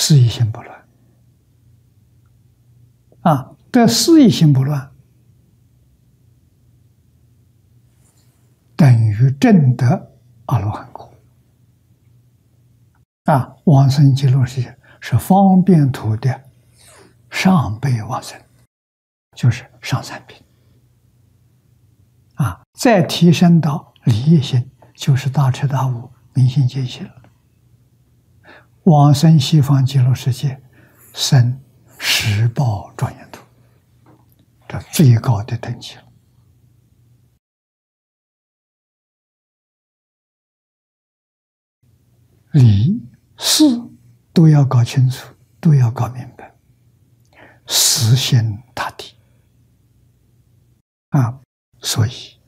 事一心不乱啊，得事一心不乱，等于证得阿罗汉果啊。往生极乐世界是方便土的上辈往生，就是上三品啊，再提升到理业心，就是大彻大悟、明心见性了。往生西方极乐世界，生十报庄严土，这最高的等级了。理事都要搞清楚，都要搞明白，实现大体啊。所以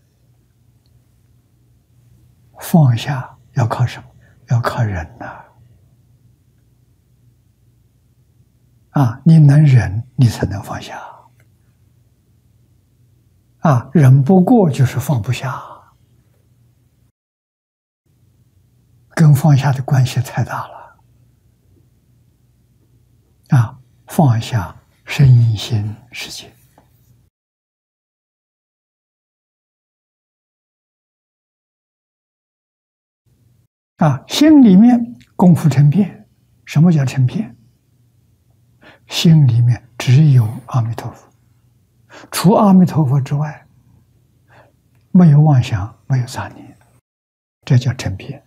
放下要靠什么？要靠忍呐！啊，你能忍，你才能放下。啊，忍不过就是放不下，跟放下的关系太大了。啊，放下身心世界。啊，心里面功夫成片。什么叫成片？心里面只有阿弥陀佛，除阿弥陀佛之外，没有妄想，没有杂念，这叫成片。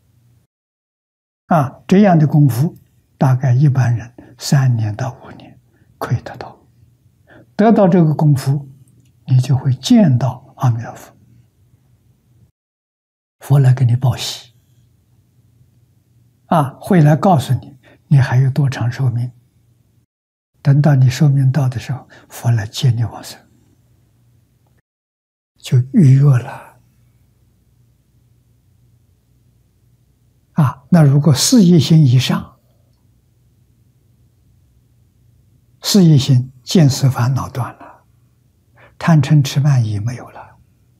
啊，这样的功夫，大概一般人3年到5年可以得到。得到这个功夫，你就会见到阿弥陀佛，佛来给你报喜。啊，会来告诉你，你还有多长寿命。等到你寿命到的时候，佛来接你往生，就预约了。啊，那如果事业心以上，事业心见思烦恼断了，贪嗔痴慢疑没有了。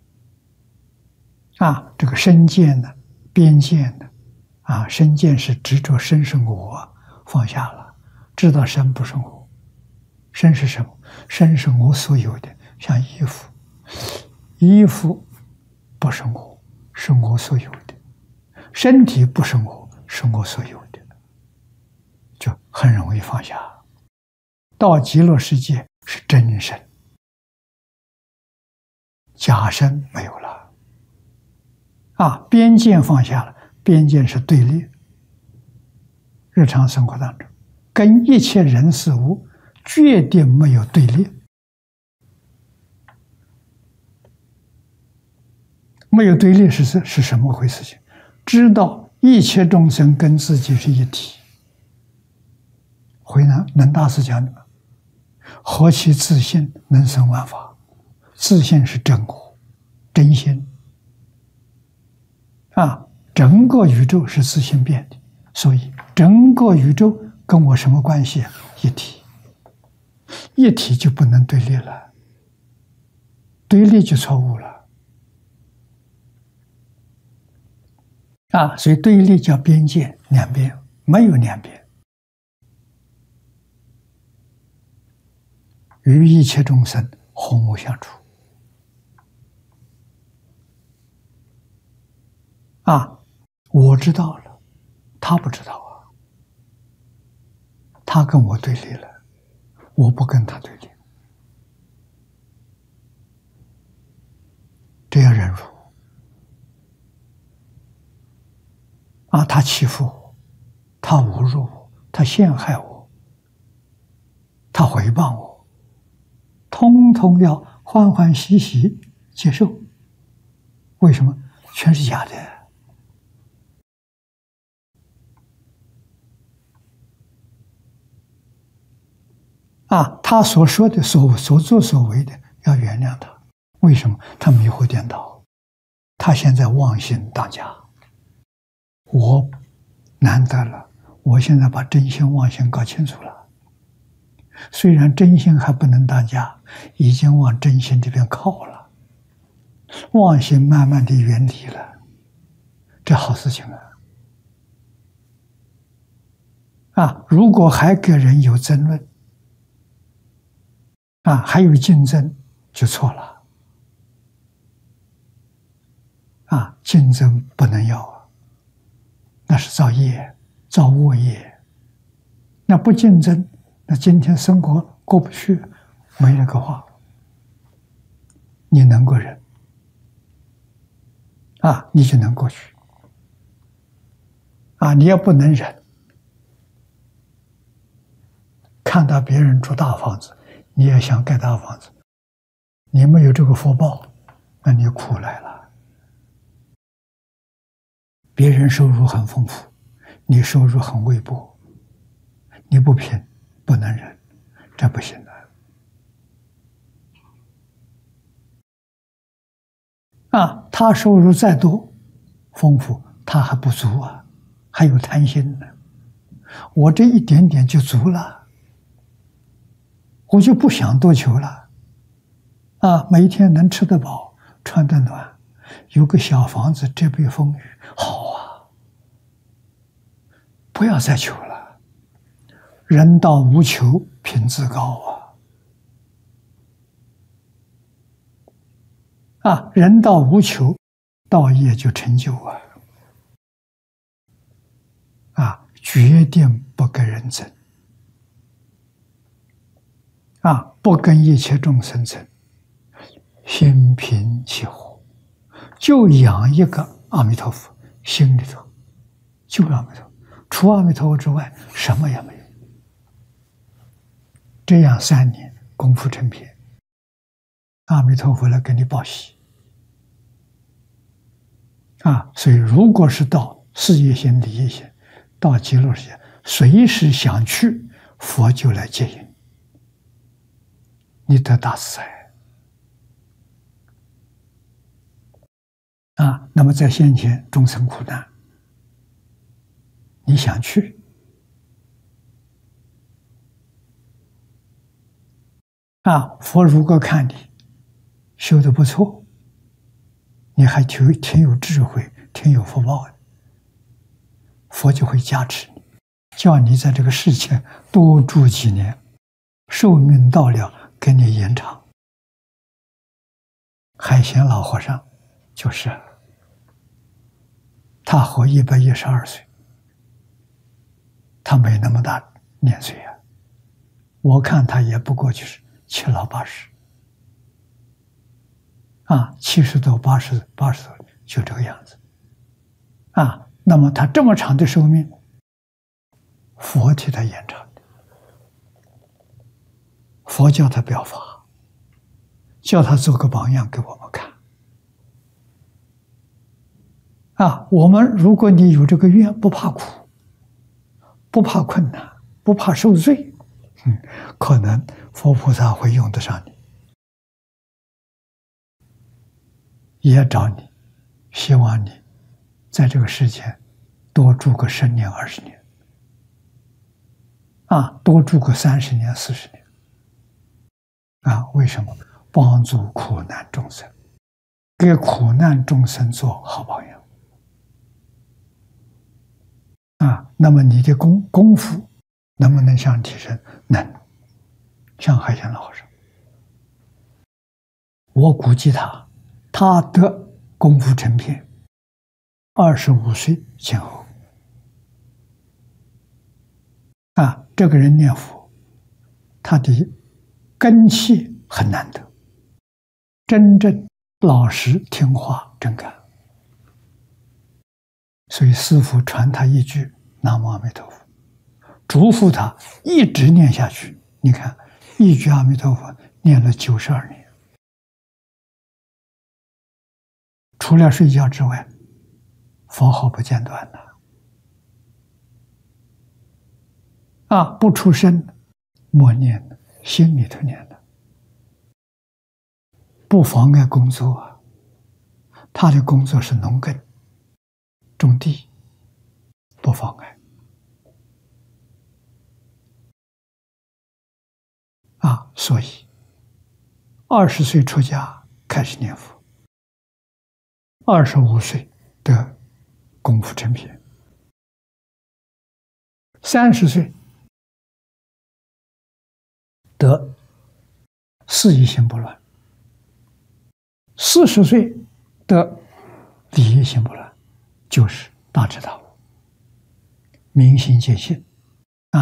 啊，这个身见呢，边见呢，啊，身见是执着身是我，放下了，知道身不是我。身是什么？身是我所有的，像衣服，衣服不是我，是我所有的；身体不是我，是我所有的，就很容易放下。到极乐世界是真身，假身没有了。啊，边见放下了，边见是对立。日常生活当中，跟一切人事物决定没有对立，没有对立是什么回事情？知道一切众生跟自己是一体。回能大师讲的嘛，何其自信，能生万法。自信是真我，真心。啊，整个宇宙是自信变的，所以整个宇宙跟我什么关系？一体。一体就不能对立了，对立就错误了。啊，所以对立叫边界，两边没有两边。与一切众生和睦相处。啊，我知道了，他不知道啊，他跟我对立了。我不跟他对立，这样忍辱。啊，他欺负我，他侮辱我，他陷害我，他诽谤我，通通要欢欢喜喜接受。为什么？全是假的。啊，他所说的、所作所为的，要原谅他。为什么？他迷惑颠倒，他现在妄心当家。我难得了，我现在把真心妄心搞清楚了。虽然真心还不能当家，已经往真心这边靠了，妄心慢慢的远离了，这好事情啊！ 如果还跟人有争论，还有竞争，就错了。竞争不能要那是造业，造恶业。那不竞争，那今天生活过不去，没那个话。你能够忍，你就能过去。你要不能忍，看到别人住大房子，你也想盖大房子，你没有这个福报，那你苦来了。别人收入很丰富，你收入很微薄，你不拼，不能忍，这不行的。他收入再多丰富，他还不足还有贪心呢。我这一点点就足了，我就不想多求了。每天能吃得饱，穿得暖，有个小房子遮蔽风雨，好啊！不要再求了。人到无求，品自高人到无求，道业就成就决定不跟人争不跟一切众生争，心平气和，就养一个阿弥陀佛，心里头就是阿弥陀佛，除阿弥陀佛之外什么也没有。这样3年功夫成片，阿弥陀佛来给你报喜所以如果是到事业心、利益心，到极乐世界，随时想去，佛就来接引你，得大自在那么在先前众生苦难，你想去佛如果看你修得不错，你还挺有智慧，挺有福报的，佛就会加持你，叫你在这个世界多住几年，寿命到了给你延长。海贤老和尚就是他活112岁，他没那么大年岁我看他也不过就是7老8070多80多就这个样子那么他这么长的寿命，佛替他延长的，佛教他表法，叫他做个榜样给我们看我们如果你有这个愿，不怕苦，不怕困难，不怕受罪，可能佛菩萨会用得上你，也找你，希望你在这个世间多住个10年20年多住个30年40年为什么？帮助苦难众生，给苦难众生做好榜样那么你的功夫能不能相提升？能。像海贤老和尚，我估计他的功夫成片25岁前后这个人念佛，他的根气很难得，真正老实听话真干，所以师父传他一句南无阿弥陀佛，嘱咐他一直念下去。你看一句阿弥陀佛念了92年，除了睡觉之外，佛号不间断的不出声，默念的，心里头念的，不妨碍工作他的工作是农耕种地，不妨碍所以20岁出家开始念佛，25岁得功夫成片， 30岁得四意心不乱，40岁得理业心不乱，就是大彻大悟，明心见性，